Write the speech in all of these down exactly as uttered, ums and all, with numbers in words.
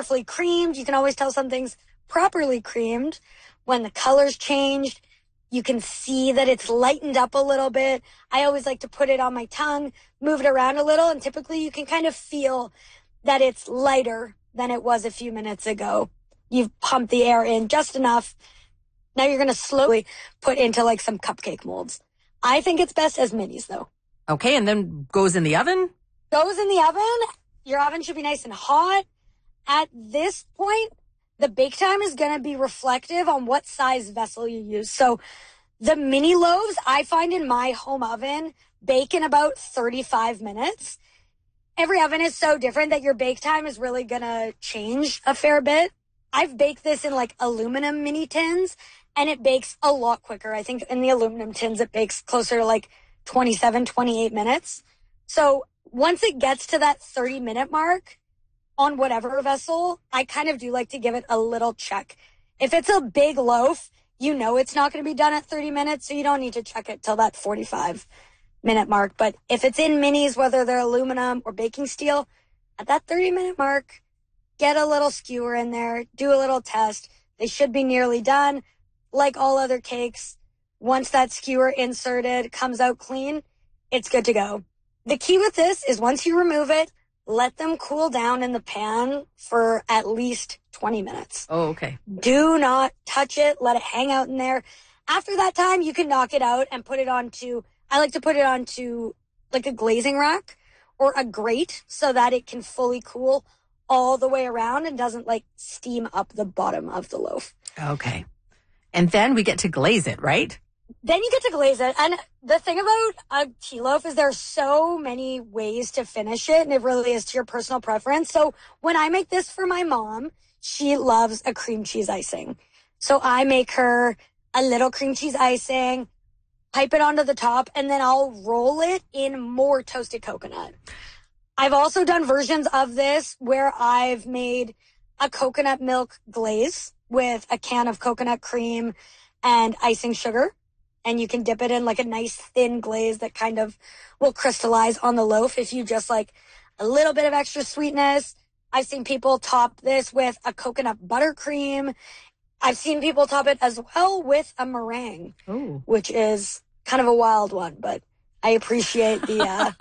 wonderfully creamed. You can always tell something's properly creamed when the color's changed. You can see that it's lightened up a little bit. I always like to put it on my tongue, move it around a little, and typically you can kind of feel that it's lighter than it was a few minutes ago. You've pumped the air in just enough. Now you're going to slowly put into like some cupcake molds. I think it's best as minis though. Okay, and then goes in the oven? Goes in the oven. Your oven should be nice and hot. At this point, the bake time is going to be reflective on what size vessel you use. So the mini loaves, I find in my home oven, bake in about thirty-five minutes. Every oven is so different that your bake time is really going to change a fair bit. I've baked this in like aluminum mini tins, and it bakes a lot quicker. I think in the aluminum tins, it bakes closer to like twenty-seven, twenty-eight minutes. So once it gets to that thirty minute mark on whatever vessel, I kind of do like to give it a little check. If it's a big loaf, you know it's not going to be done at thirty minutes, so you don't need to check it till that forty-five minute mark. But if it's in minis, whether they're aluminum or baking steel, at that thirty minute mark, get a little skewer in there, do a little test. They should be nearly done. Like all other cakes, once that skewer inserted comes out clean, it's good to go. The key with this is once you remove it, let them cool down in the pan for at least twenty minutes. Oh, okay. Do not touch it. Let it hang out in there. After that time, you can knock it out and put it onto, I like to put it onto like a glazing rack or a grate so that it can fully cool all the way around and doesn't like steam up the bottom of the loaf. Okay. And then we get to glaze it, right? Then you get to glaze it. And the thing about a tea loaf is there's so many ways to finish it, and it really is to your personal preference. So when I make this for my mom, she loves a cream cheese icing. So I make her a little cream cheese icing, pipe it onto the top, and then I'll roll it in more toasted coconut. I've also done versions of this where I've made a coconut milk glaze with a can of coconut cream and icing sugar. And you can dip it in like a nice thin glaze that kind of will crystallize on the loaf if you just like a little bit of extra sweetness. I've seen people top this with a coconut buttercream. I've seen people top it as well with a meringue, Ooh. Which is kind of a wild one, but I appreciate the uh,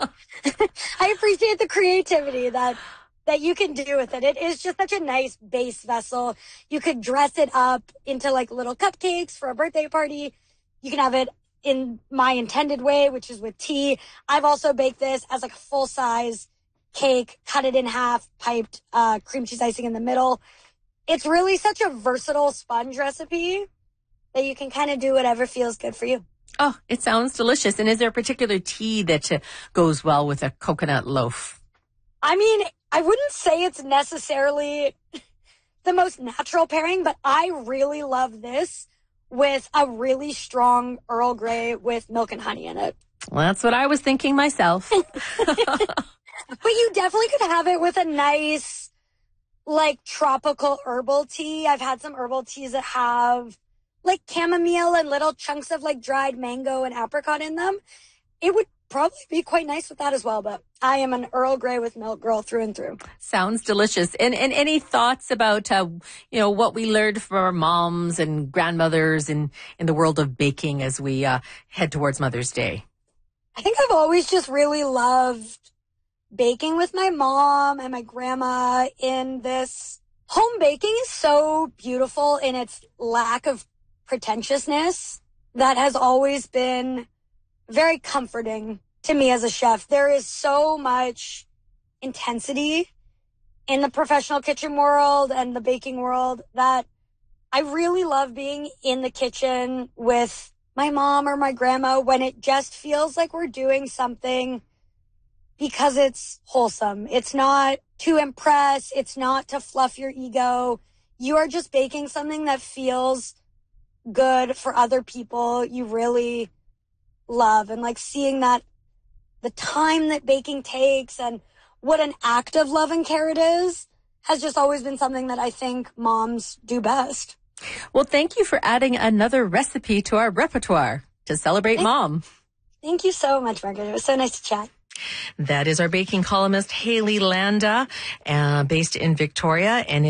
I appreciate the creativity that that you can do with it. It is just such a nice base vessel. You could dress it up into like little cupcakes for a birthday party. You can have it in my intended way, which is with tea. I've also baked this as like a full-size cake, cut it in half, piped uh, cream cheese icing in the middle. It's really such a versatile sponge recipe that you can kind of do whatever feels good for you. Oh, it sounds delicious. And is there a particular tea that uh, goes well with a coconut loaf? I mean, I wouldn't say it's necessarily the most natural pairing, but I really love this with a really strong Earl Grey with milk and honey in it. Well, that's what I was thinking myself. But you definitely could have it with a nice, like, tropical herbal tea. I've had some herbal teas that have, like, chamomile and little chunks of, like, dried mango and apricot in them. It would probably be quite nice with that as well, but I am an Earl Grey with milk girl through and through. Sounds delicious. And and any thoughts about, uh, you know, what we learned from our moms and grandmothers in, in the world of baking as we uh, head towards Mother's Day? I think I've always just really loved baking with my mom and my grandma in this. Home baking is so beautiful in its lack of pretentiousness that has always been very comforting to me as a chef. There is so much intensity in the professional kitchen world and the baking world that I really love being in the kitchen with my mom or my grandma when it just feels like we're doing something because it's wholesome. It's not to impress. It's not to fluff your ego. You are just baking something that feels good for other people you really love. And like seeing that the time that baking takes and what an act of love and care it is has just always been something that I think moms do best. Well, thank you for adding another recipe to our repertoire to celebrate thank, mom. Thank you so much, Margaret. It was so nice to chat. That is our baking columnist, Hayley Landa, uh, based in Victoria. And